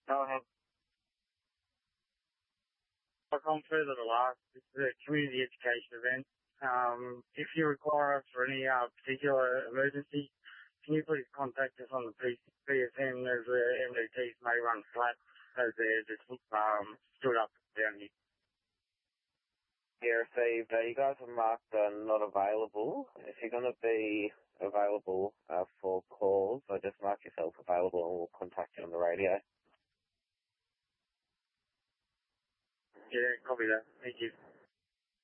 Go ahead. I've gone further to last. It's a community education event. If you require us for any particular emergency, can you please contact us on the PSN as the MDTs may run flat as they're just stood up down here. Yeah, received. You guys have marked not available. If you're going to be available for calls, just mark yourself available and we'll contact you on the radio. Yeah, copy that. Thank you.